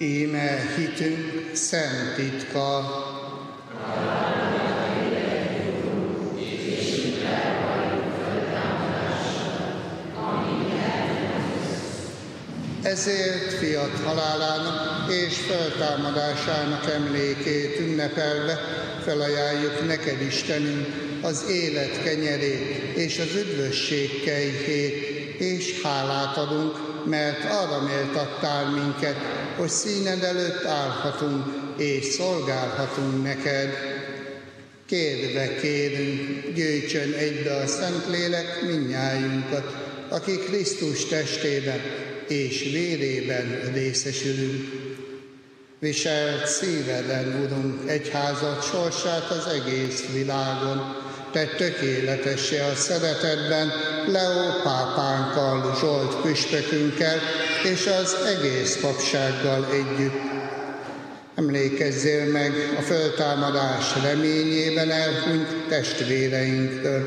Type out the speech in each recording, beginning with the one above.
Íme hitünk szent titka. Ezért fiat halálának és feltámadásának emlékét ünnepelve felajánljuk neked, Istenünk, az élet kenyerét és az üdvösség kejhét, és hálát adunk, mert arra méltattál minket, hogy színed előtt állhatunk és szolgálhatunk neked. Kérve kérünk, gyűjtsön egybe a Szentlélek mindnyájunkat, aki Krisztus testében és vérében részesülünk. Viselt szíveden, Urunk, egyházad sorsát az egész világon. Te tökéletessé a szeretetben Leó pápánkkal, Zsolt püspökünkkel és az egész papsággal együtt. Emlékezzél meg a föltámadás reményében elhunyt testvéreinkről,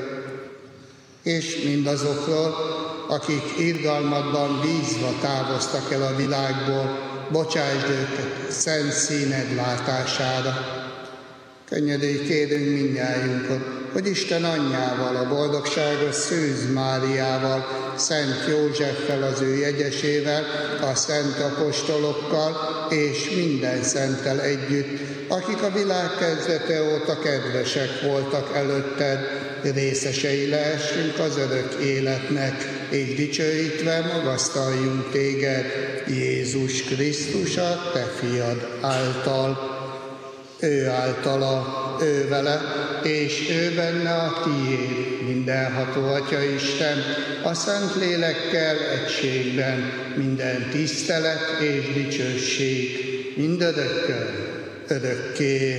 és mindazokról, akik irgalmadban bízva távoztak el a világból, bocsásd őket szent színed látására. Könnyedély kérünk mindnyájunkon, hogy Isten anyjával, a boldogságos Szűz Máriával, Szent Józseffel, az ő jegyesével, a szent apostolokkal és minden szenttel együtt, akik a világ kezdete óta kedvesek voltak előtted, részesei lehessünk az örök életnek, és dicsőítve magasztaljunk téged, Jézus Krisztus, a te fiad által. Ő általa, ő vele, és ő benne a tiéd, mindenható Atya Isten, a Szent Lélekkel egységben, minden tisztelet és dicsőség, mindörökkön, örökké.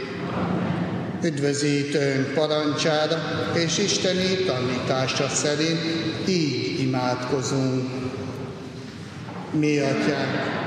Üdvözítőnk parancsára és isteni tanítása szerint így imádkozunk. Mi, Atyánk,